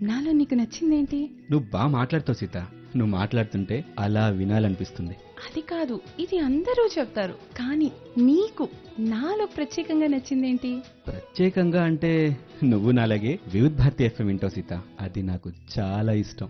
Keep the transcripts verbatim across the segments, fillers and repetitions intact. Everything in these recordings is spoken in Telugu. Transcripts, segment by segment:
నాలో నీకు నచ్చిందేంటి? నువ్వు బాగా మాట్లాడుతావు సీత. నువ్వు మాట్లాడుతుంటే అలా వినాలనిపిస్తుంది. అది కాదు, ఇది అందరూ చెప్తారు, కానీ నీకు నాలో ప్రత్యేకంగా నచ్చిందేంటి? ప్రత్యేకంగా అంటే నువ్వు నాలాగే వివిధ్ భారతి ఎఫ్ఎం వింటావు సీత. అది నాకు చాలా ఇష్టం.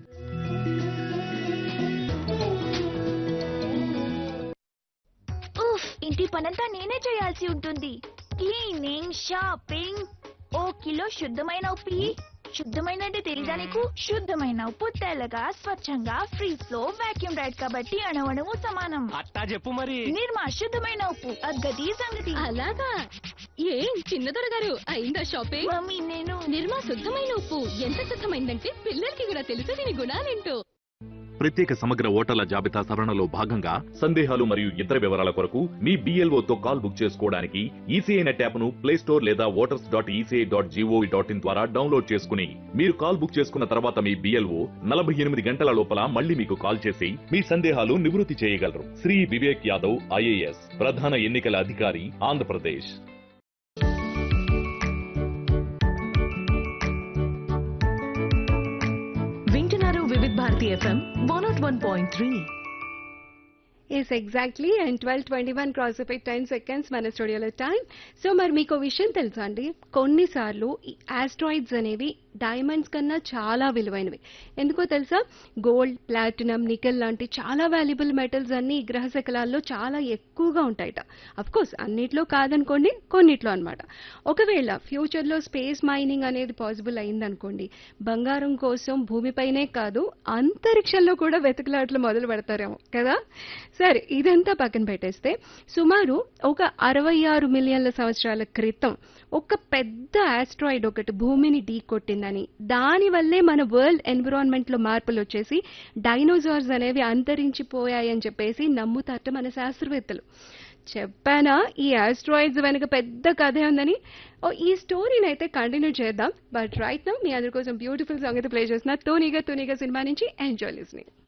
ఉఫ్, ఇంటి పనంతా నేనే చేయాల్సి ఉంటుంది. క్లీనింగ్, షాపింగ్, ఓ కిలో శుద్ధమైన ఉప్పు, శుద్ధమైన అంటే తెలీదా నీకు? శుద్ధమైన ఉప్పు తెల్లగా స్వచ్ఛంగా ఫ్రీజ్ లో వాక్యూమ్ రైడ్ కాబట్టి అణువణువు సమానం. అట్టా చెప్పు మరి. నిర్మా శుద్ధమైన ఉప్పు, అగ్గది సంగతి. అలాగా ఏం చిన్నదొర గారు అయిందా షాపింగ్? మమ్మీ నేను నిర్మా శుద్ధమైన ఉప్పు ఎంత శుద్ధమైందంటే పిల్లలకి కూడా తెలుసు దీని గుణాలేంటో. ప్రత్యేక సమగ్ర ఓటర్ల జాబితా సవరణలో భాగంగా సందేహాలు మరియు ఇతర వివరాల కొరకు మీ బిఎల్ఓతో కాల్ బుక్ చేసుకోవడానికి ఈసీఐ నెట్ యాప్ను ప్లే స్టోర్ లేదా voters dot ECI dot GOV dot in ద్వారా డౌన్లోడ్ చేసుకుని మీరు కాల్ బుక్ చేసుకున్న తర్వాత మీ బిఎల్ఓ నలభై ఎనిమిది గంటల లోపల మళ్ళీ మీకు కాల్ చేసి మీ సందేహాలు నివృత్తి చేయగలరు. శ్రీ వివేక్ యాదవ్, ఐఏఎస్, ప్రధాన ఎన్నికల అధికారి, ఆంధ్రప్రదేశ్. వింటున్నారు Vividh Bharati FM one not one point three. Yes exactly. And twelve twenty one cross అయిపోయి టెన్ సెకండ్స్ మన స్టూడియోలో టైం. సో మరి మీకు విషయం తెలుసా అండి, కొన్నిసార్లు ఈ ఆస్ట్రాయిడ్స్ అనేవి డైమండ్స్ కన్నా చాలా విలువైనవి. ఎందుకో తెలుసా? గోల్డ్, ప్లాటినం, నికెల్ లాంటి చాలా వాల్యుబుల్ మెటల్స్ అన్ని ఈ గ్రహ శకలాల్లో చాలా ఎక్కువగా ఉంటాయట. అఫ్ కోర్స్ అన్నిట్లో కాదనుకోండి, కొన్నిట్లో అనమాట. ఒకవేళ ఫ్యూచర్లో స్పేస్ మైనింగ్ అనేది పాసిబుల్ అయిందనుకోండి, బంగారం కోసం భూమిపైనే కాదు అంతరిక్షంలో కూడా వెతుకులాట్లు మొదలు పెడతారేమో కదా. సరే, ఇదంతా పక్కన పెట్టేస్తే సుమారు ఒక అరవై ఆరు మిలియన్ల సంవత్సరాల క్రితం ఒక పెద్ద ఆస్ట్రాయిడ్ ఒకటి భూమిని ఢీ కొట్టిందని, దానివల్లే మన వరల్డ్ ఎన్విరాన్మెంట్ లో మార్పులు వచ్చేసి డైనోసార్స్ అనేవి అంతరించిపోయాయని చెప్పేసి నమ్ముతారట మన శాస్త్రవేత్తలు. చెప్పానా ఈ ఆస్ట్రాయిడ్స్ వెనుక పెద్ద కథే ఉందని. ఓ ఈ స్టోరీని అయితే కంటిన్యూ చేద్దాం. బట్ రైట్ నౌ మీ అందరి కోసం బ్యూటిఫుల్ సాంగ్ అయితే ప్లే చేస్తున్నా. తూనిగా తూనిగా సినిమా నుంచి ఎంజాయ్ లిస్నింగ్.